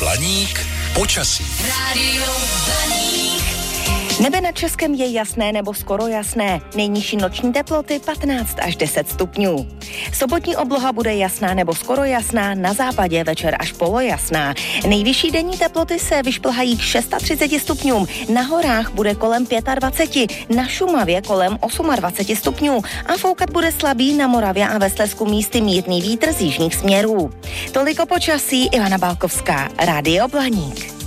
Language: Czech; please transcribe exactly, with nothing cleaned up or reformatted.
Blaník počasí. Rádio Blaník. Nebe nad Českem je jasné nebo skoro jasné. Nejnižší noční teploty patnáct až deset stupňů. Sobotní obloha bude jasná nebo skoro jasná, na západě večer až polojasná. Nejvyšší denní teploty se vyšplhají k třicet šest stupňům. Na horách bude kolem dvacet pět, na Šumavě kolem dvacet osm stupňů a foukat bude slabý na Moravě a ve Slezsku místy mírný vítr z jižních směrů. Toliko počasí, Ivana Balkovská, Rádio Blaník.